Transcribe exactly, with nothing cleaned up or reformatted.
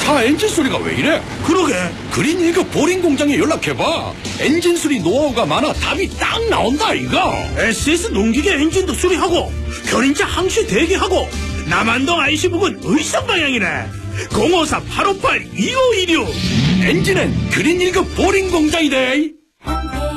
차 엔진 소리가 왜 이래? 그러게. 그린 일 급 보링 공장에 연락해봐. 엔진 수리 노하우가 많아 답이 딱 나온다 이거. 에스에스 농기계 엔진도 수리하고 견인차 항시 대기하고 남한동 아이씨 부근 의성 방향이네. 공오사 팔오팔 이오일육. 엔진은 그린 일 급 보링 공장이래.